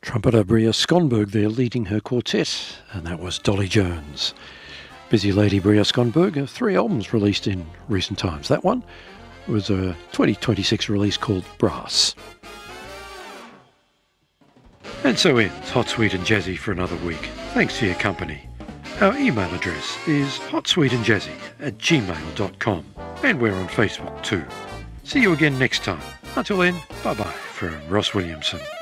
Trumpeter Bria Skonberg there leading her quartet, and that was Dolly Jones. Busy lady Bria Skonberg, 3 albums released in recent times. That one was a 2026 release called Brass. And so ends Hot, Sweet and Jazzy for another week. Thanks for your company. Our email address is hotsweetandjazzy@gmail.com, and we're on Facebook too. See you again next time. Until then, bye-bye from Ross Williamson.